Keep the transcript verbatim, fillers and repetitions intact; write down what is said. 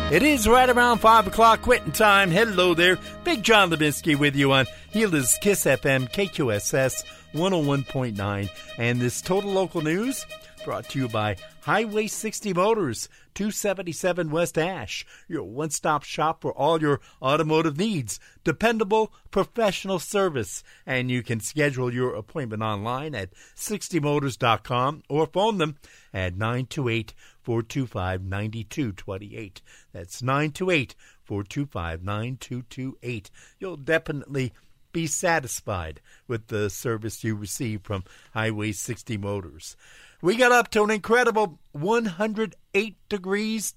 It is right around five o'clock quitting time. Hello there. Big John Lebinsky with you on Gilda's Kiss F M, K Q S S one oh one point nine. And this Total Local News brought to you by Highway sixty Motors, two seventy-seven West Ash, your one-stop shop for all your automotive needs. Dependable, professional service. And you can schedule your appointment online at sixty motors dot com or phone them at nine two eight, four two five, nine two two eight. That's nine two eight, four two five, nine two two eight. You'll definitely be satisfied with the service you receive from Highway sixty Motors. We got up to an incredible one hundred eight degrees